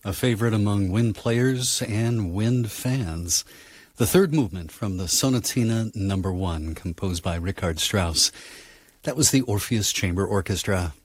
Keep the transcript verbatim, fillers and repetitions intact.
a favorite among wind players and wind fans. The third movement from the Sonatina Number One, composed by Richard Strauss. That was the Orpheus Chamber Orchestra.